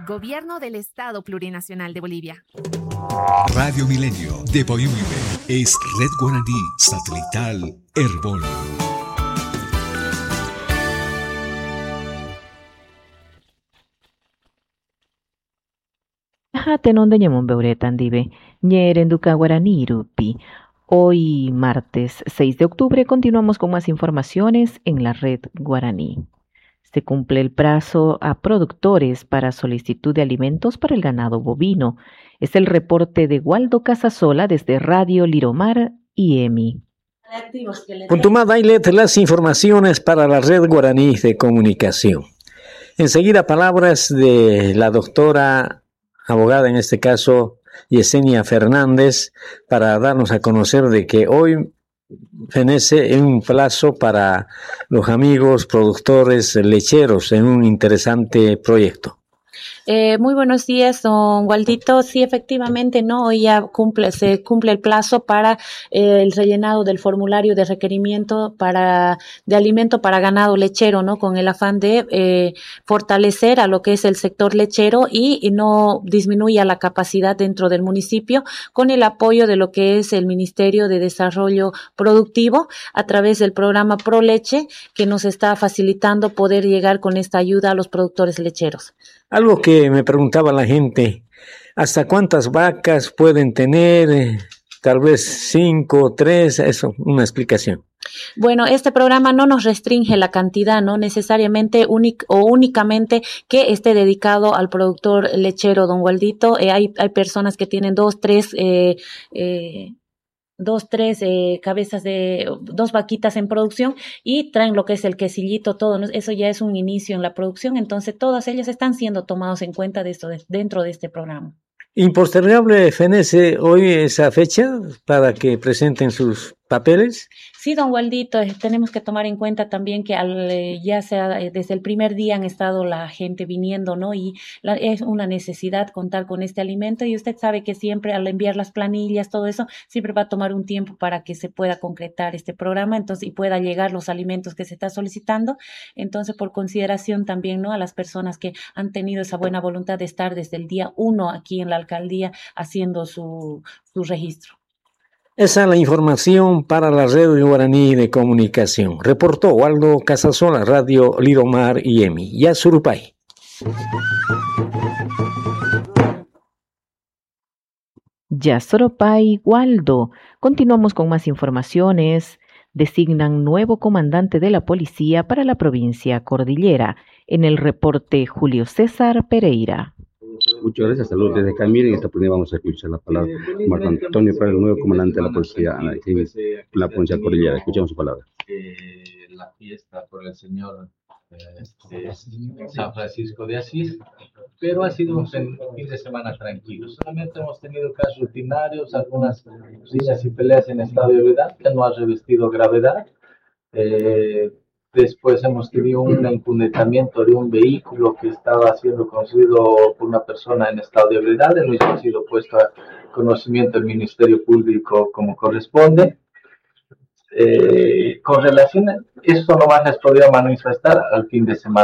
Gobierno del Estado Plurinacional de Bolivia. Radio Milenio de Boyuibe es Red Guaraní Satelital Herbol. Tenonde ñamon beuretan dive, ñerenduca guaraní irupi. Hoy, martes 6 de octubre, continuamos con más informaciones en la red guaraní. Se cumple el plazo a productores para solicitud de alimentos para el ganado bovino. Es el reporte de Waldo Casasola desde Radio Liromar y EMI. Puntumada Ailet, las informaciones para la red guaraní de comunicación. Enseguida palabras de la doctora abogada, en este caso Yesenia Fernández, para darnos a conocer de que hoy fenece en un plazo para los amigos productores lecheros en un interesante proyecto. Muy buenos días, don Waldito. Sí, efectivamente, ¿no? Hoy ya se cumple el plazo para el rellenado del formulario de requerimiento de alimento para ganado lechero, ¿no? Con el afán de fortalecer a lo que es el sector lechero y no disminuya la capacidad dentro del municipio, con el apoyo de lo que es el Ministerio de Desarrollo Productivo a través del programa Pro Leche, que nos está facilitando poder llegar con esta ayuda a los productores lecheros. Algo que me preguntaba la gente, ¿hasta cuántas vacas pueden tener? Tal vez 5, 3, eso, una explicación. Bueno, este programa no nos restringe la cantidad, no necesariamente únicamente que esté dedicado al productor lechero, don Waldito. Hay personas que tienen 2, 3 cabezas de 2 vaquitas en producción y traen lo que es el quesillito, todo, ¿no? Eso ya es un inicio en la producción, entonces todas ellas están siendo tomadas en cuenta dentro de este programa. ¿Impostergable fenece hoy esa fecha para que presenten sus papeles? Sí, don Waldito, tenemos que tomar en cuenta también que ya sea desde el primer día han estado la gente viniendo, ¿no? Y es una necesidad contar con este alimento y usted sabe que siempre al enviar las planillas, todo eso, siempre va a tomar un tiempo para que se pueda concretar este programa, entonces, y pueda llegar los alimentos que se está solicitando. Entonces, por consideración también, ¿no? A las personas que han tenido esa buena voluntad de estar desde el día 1 aquí en la alcaldía haciendo su registro. Esa es la información para la red guaraní de comunicación. Reportó Waldo Casasola, Radio Liromar y EMI. Yasurupay. Yasurupay, Waldo. Continuamos con más informaciones. Designan nuevo comandante de la policía para la provincia Cordillera. En el reporte Julio César Pereira. Muchas gracias, saludos desde acá. Miren, esta oportunidad vamos a escuchar la palabra de Marco Antonio para el nuevo comandante de la policía en la provincia Cordillera. Escuchamos su palabra. La fiesta por el señor San Francisco de Asís, pero ha sido un fin de semana tranquilo. Solamente hemos tenido casos rutinarios, algunas riñas y peleas en estado de ebriedad que no ha revestido gravedad. Después hemos tenido un encundentamiento de un vehículo que estaba siendo conducido por una persona en estado de ebriedad. El mismo ha sido puesto a conocimiento del Ministerio Público como corresponde. Con relación a esto, nomás les podría manifestar al fin de semana.